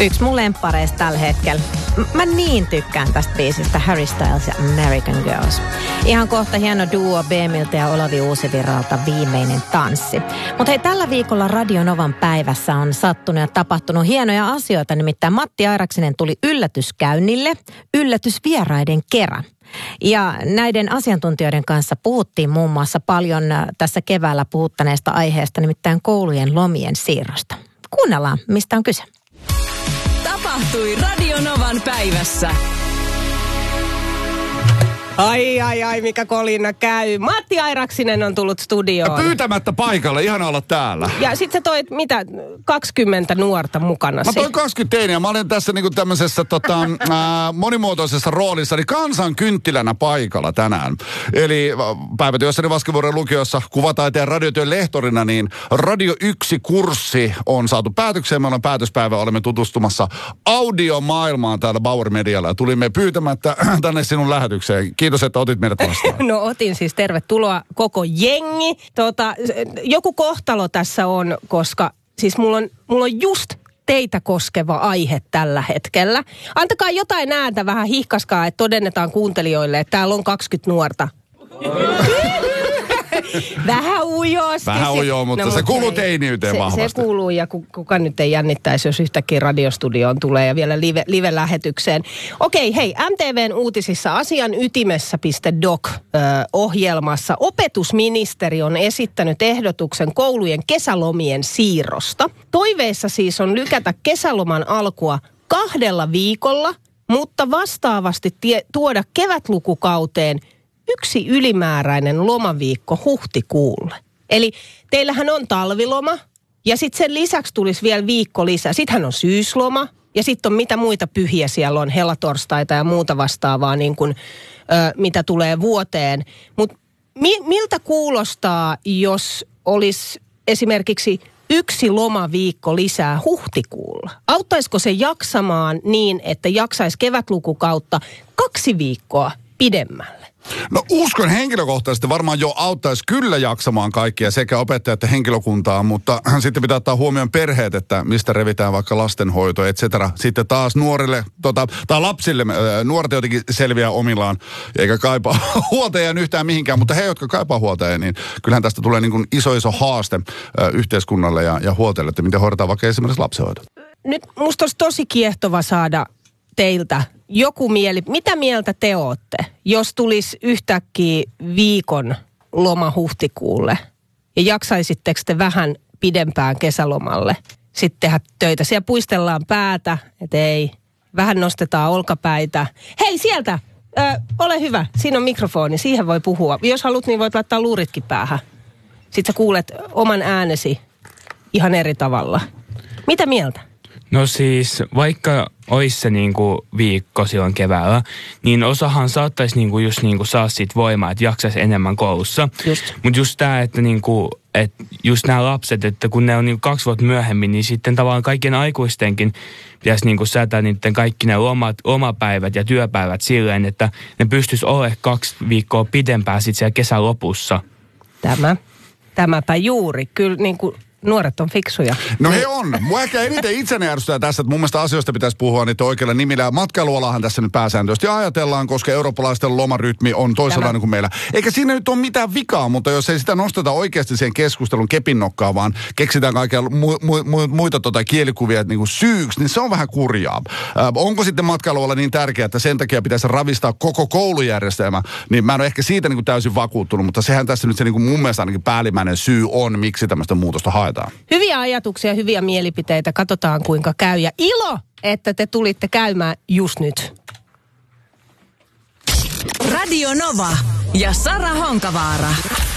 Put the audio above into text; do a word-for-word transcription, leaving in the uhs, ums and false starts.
Yksi mun lemppareista tällä hetkellä. Mä niin tykkään tästä biisistä Harry Styles ja American Girls. Ihan kohta hieno duo B M Iltä ja Olavi Uusivirralta Viimeinen tanssi. Mutta hei, tällä viikolla Radio Novan päivässä on sattunut ja tapahtunut hienoja asioita. Nimittäin Matti Airaksinen tuli yllätyskäynnille yllätysvieraiden kera. Ja näiden asiantuntijoiden kanssa puhuttiin muun muassa paljon tässä keväällä puhuttaneesta aiheesta, nimittäin koulujen lomien siirrosta. Kuunnellaan, mistä on kyse. Tapahtui Radio Novan päivässä. Ai, ai, ai, mikä kolina käy. Matti Airaksinen on tullut studioon. Pyytämättä paikalle, ihana olla täällä. Ja sit sä toit, mitä, kaksikymmentä nuorta mukana. Mä toin kaksikymmentä teiniä. Mä olin tässä niinku tämmöisessä tota, ää, monimuotoisessa roolissa, eli kansan kynttilänä paikalla tänään. Eli päivätyössäni Vaskivuoren lukiossa kuvataiteen radiotyön lehtorina, niin Radio yksi-kurssi on saatu päätökseen. Me ollaan päätöspäivä, olemme tutustumassa audiomaailmaan täällä Bauer Medialla. Ja tulimme pyytämättä tänne sinun lähetykseen. Kiitos, että otit meidät vastaan. No otin siis, tervetuloa koko jengi. Tota, joku kohtalo tässä on, koska siis mulla on, mulla on just teitä koskeva aihe tällä hetkellä. Antakaa jotain ääntä, vähän hihkaskaa, että todennetaan kuuntelijoille, että täällä on kaksikymmentä nuorta. Vähän ujosti. Vähän ujoo, mutta no, se kuuluu teiniyteen se, vahvasti. Se kuuluu ja kuka nyt ei jännittäisi, jos yhtäkkiä radiostudioon tulee ja vielä live, live-lähetykseen. Okei, hei, M T V:n uutisissa asian ytimessä piste doc ohjelmassa opetusministeri on esittänyt ehdotuksen koulujen kesälomien siirrosta. Toiveissa siis on lykätä kesäloman alkua kahdella viikolla, mutta vastaavasti tie, tuoda kevätlukukauteen yksi ylimääräinen lomaviikko huhtikuulle. Eli teillähän on talviloma ja sitten sen lisäksi tulisi vielä viikko lisää. Sittenhän on syysloma ja sitten on mitä muita pyhiä siellä on, helatorstaita ja muuta vastaavaa niin kuin, ö, mitä tulee vuoteen. Mutta mi- miltä kuulostaa, jos olisi esimerkiksi yksi lomaviikko lisää huhtikuulla? Auttaisiko se jaksamaan niin, että jaksaisi kevätlukukautta kaksi viikkoa pidemmälle? No uskon henkilökohtaisesti varmaan jo auttaisi kyllä jaksamaan kaikkia sekä opettajat että henkilökuntaa, mutta sitten pitää ottaa huomioon perheet, että mistä revitään vaikka lastenhoito, et cetera. Sitten taas nuorille, tota, tai lapsille, nuoret jotenkin selviää omillaan, eikä kaipaa huoltajia yhtään mihinkään, mutta he, jotka kaipaa huoltajia, niin kyllähän tästä tulee niin kuin iso iso haaste ö, yhteiskunnalle ja, ja huoltajille, että miten hoidetaan vaikka esimerkiksi lapsenhoito. Nyt musta olisi tosi kiehtova saada teiltä joku mieli. Mitä mieltä te ootte, jos tulisi yhtäkkiä viikon loma huhtikuulle ja jaksaisitteko te vähän pidempään kesälomalle sitten tehdä töitä? Siellä puistellaan päätä, että ei, vähän nostetaan olkapäitä. Hei sieltä, ö, ole hyvä, siinä on mikrofoni, siihen voi puhua. Jos haluat, niin voit laittaa luuritkin päähän. Sitten sä kuulet oman äänesi ihan eri tavalla. Mitä mieltä? No siis, vaikka olisi se niinku viikko silloin keväällä, niin osahan saattaisi niinku just niinku saa siitä voimaa, että jaksaisi enemmän koulussa. Mutta just tämä, että niinku, et just nämä lapset, että kun ne on niinku kaksi vuotta myöhemmin, niin sitten tavallaan kaikkien aikuistenkin pitäisi niinku säätää niiden kaikki ne lomat, lomapäivät ja työpäivät silleen, että ne pystyisi olemaan kaksi viikkoa pidempään sitten siellä kesän lopussa. Tämä, tämäpä juuri. Kyllä niinku nuoret on fiksuja. No he on. Mua ehkä eniten itseni ärsyttää tässä, että mun mielestä asioista pitäisi puhua niitä oikeilla nimillä. Matkailualahan tässä nyt pääsääntöisesti ajatellaan, koska eurooppalaisten lomarytmi on toisenlainen kuin meillä. Eikä siinä nyt ole mitään vikaa, mutta jos ei sitä nosteta oikeasti siihen keskustelun kepinnokkaan, vaan keksitään kaikkia mu- mu- mu- muita tota kielikuvia niin kuin syyksi, niin se on vähän kurjaa. Äh, onko sitten matkailuala niin tärkeää, että sen takia pitäisi ravistaa koko koulujärjestelmä, niin mä en ole ehkä siitä niin kuin täysin vakuuttunut, mutta sehän tässä nyt se niin kuin mun mielestä ainakin päällimmäinen syy on, miksi tämmöistä muutosta haetaan. Hyviä ajatuksia, hyviä mielipiteitä. Katsotaan kuinka käy. Ja ilo, että te tulitte käymään just nyt. Radio Nova ja Sara Honkavaara.